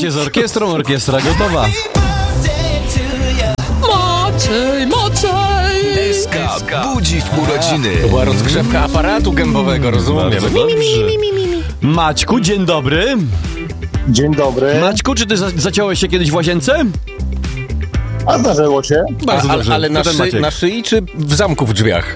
Słuchacie z orkiestrą, orkiestra gotowa. Maciej! SK budzi w urodziny. To była rozgrzewka aparatu gębowego, rozumiem. Bardzo dobrze. Maćku, dzień dobry. Dzień dobry. Maćku, czy ty zaciąłeś się kiedyś w łazience? A zdarzyło się? Bardzo dobrze. Ale na szyi czy w zamku w drzwiach?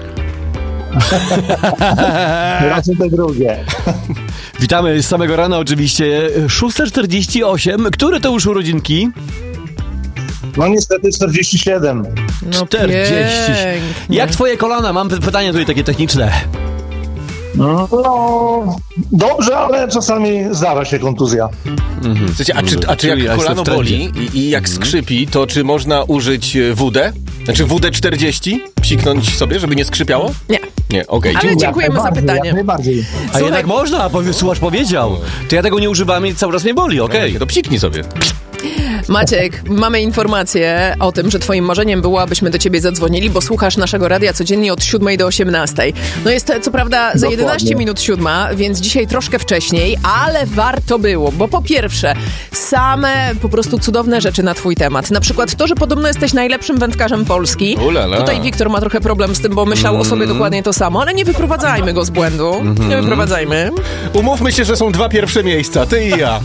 Raczej te drugie. Witamy z samego rana oczywiście. 6:48. Które to już urodzinki? No niestety 47. 40. pięknie. Jak twoje kolana? Mam pytanie tutaj takie techniczne. No, dobrze, ale czasami zdarza się kontuzja. Słuchajcie, a czy Czyli ja jak jestem kolano w trendzie. boli i jak skrzypi, to czy można użyć WD? Znaczy WD-40? Psiknąć sobie, żeby nie skrzypiało? Nie. Nie, okej. Ale dziękuję. dziękujemy za pytanie. Jak najbardziej. A jednak można, słuchacz powiedział. To ja tego nie używam i cały czas mnie boli, okej. To psiknij sobie. Maciek, mamy informację o tym, że twoim marzeniem było, abyśmy do ciebie zadzwonili, bo słuchasz naszego radia codziennie od 7 do 18. No jest co prawda za 11 minut 7, więc dzisiaj troszkę wcześniej, ale warto było, bo po pierwsze, same po prostu cudowne rzeczy na twój temat. Na przykład to, że podobno jesteś najlepszym wędkarzem Polski. Ulala. Tutaj Wiktor ma trochę problem z tym, bo myślał o sobie dokładnie to samo, ale nie wyprowadzajmy go z błędu. Nie wyprowadzajmy. Umówmy się, że są 2 pierwsze miejsca, ty i ja.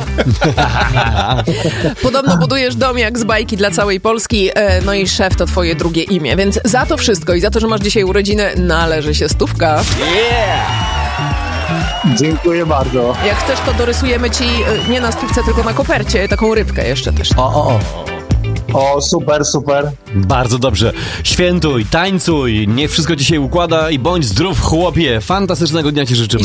Podobno budujesz dom jak z bajki dla całej Polski, no i szef to twoje drugie imię, więc za to wszystko i za to, że masz dzisiaj urodziny, należy się 100. Dziękuję bardzo. Jak chcesz, to dorysujemy ci nie na stówce, tylko na kopercie, taką rybkę jeszcze też. O, super, super. Bardzo dobrze. Świętuj, tańcuj, niech wszystko ci się układa i bądź zdrów, chłopie. Fantastycznego dnia ci życzymy.